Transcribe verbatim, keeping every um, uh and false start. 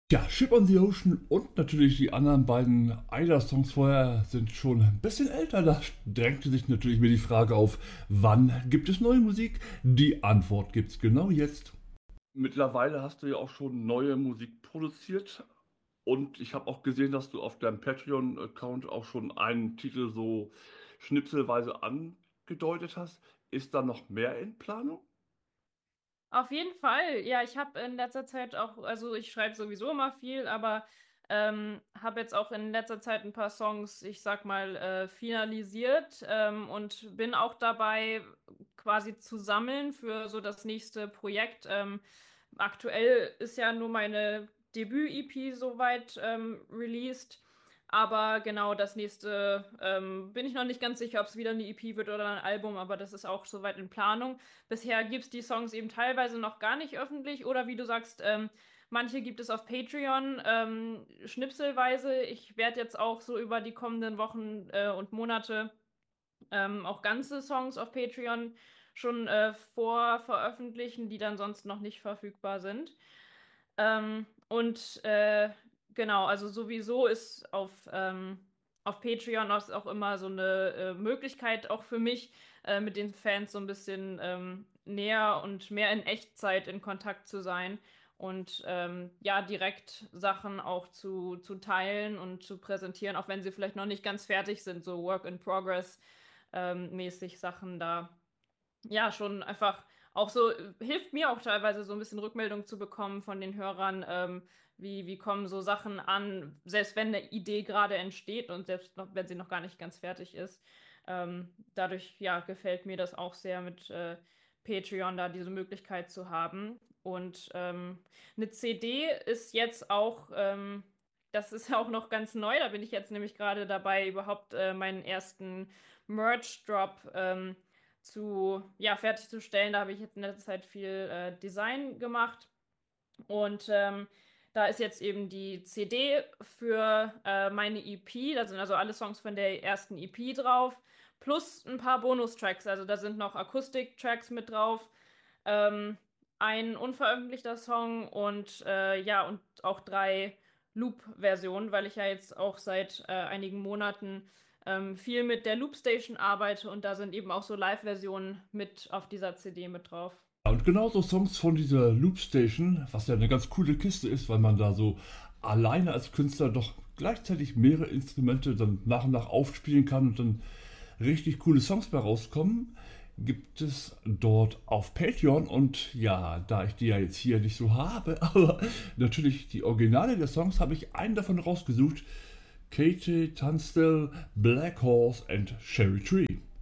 Ja, Ship on the Ocean und natürlich die anderen beiden Ayla-Songs vorher sind schon ein bisschen älter. Da drängte sich natürlich mir die Frage auf, wann gibt es neue Musik? Die Antwort gibt's genau jetzt. Mittlerweile hast du ja auch schon neue Musik produziert und ich habe auch gesehen, dass du auf deinem Patreon-Account auch schon einen Titel so schnipselweise angedeutet hast. Ist da noch mehr in Planung? Auf jeden Fall. Ja, ich habe in letzter Zeit auch, also ich schreibe sowieso immer viel, aber ähm, habe jetzt auch in letzter Zeit ein paar Songs, ich sag mal, äh, finalisiert ähm, und bin auch dabei, quasi zu sammeln für so das nächste Projekt. Ähm, aktuell ist ja nur meine Debüt-E P soweit ähm, released. Aber genau das nächste ähm, bin ich noch nicht ganz sicher, ob es wieder eine E P wird oder ein Album, aber das ist auch soweit in Planung. Bisher gibt es die Songs eben teilweise noch gar nicht öffentlich oder wie du sagst, ähm, manche gibt es auf Patreon, ähm, schnipselweise. Ich werde jetzt auch so über die kommenden Wochen äh, und Monate ähm, auch ganze Songs auf Patreon schon äh, vorveröffentlichen, die dann sonst noch nicht verfügbar sind. Ähm, und äh, genau, also sowieso ist auf, ähm, auf Patreon auch auch immer so eine äh, Möglichkeit auch für mich, äh, mit den Fans so ein bisschen ähm, näher und mehr in Echtzeit in Kontakt zu sein und ähm, ja, direkt Sachen auch zu, zu teilen und zu präsentieren, auch wenn sie vielleicht noch nicht ganz fertig sind, so Work in Progress ähm, mäßig Sachen da ja, schon einfach auch so, äh, hilft mir auch teilweise so ein bisschen Rückmeldung zu bekommen von den Hörern, ähm, wie, wie kommen so Sachen an, selbst wenn eine Idee gerade entsteht und selbst noch, wenn sie noch gar nicht ganz fertig ist. Ähm, dadurch, ja, gefällt mir das auch sehr mit äh, Patreon da diese Möglichkeit zu haben. Und ähm, eine C D ist jetzt auch, ähm, das ist ja auch noch ganz neu, da bin ich jetzt nämlich gerade dabei, überhaupt äh, meinen ersten Merch-Drop ähm, zu, ja, fertigzustellen. Da habe ich jetzt in letzter Zeit viel äh, Design gemacht. Und ähm, da ist jetzt eben die C D für äh, meine E P. Da sind also alle Songs von der ersten E P drauf. Plus ein paar Bonustracks. Also da sind noch Akustik-Tracks mit drauf. Ähm, ein unveröffentlichter Song und äh, ja, und auch drei Loop-Versionen, weil ich ja jetzt auch seit äh, einigen Monaten ähm, viel mit der Loopstation arbeite und da sind eben auch so Live-Versionen mit auf dieser C D mit drauf. Ja, und genauso Songs von dieser Loopstation, was ja eine ganz coole Kiste ist, weil man da so alleine als Künstler doch gleichzeitig mehrere Instrumente dann nach und nach aufspielen kann und dann richtig coole Songs bei rauskommen, gibt es dort auf Patreon. Und ja, da ich die ja jetzt hier nicht so habe, aber natürlich die Originale der Songs, habe ich einen davon rausgesucht. Katie Tunstall, Black Horse and Cherry Tree.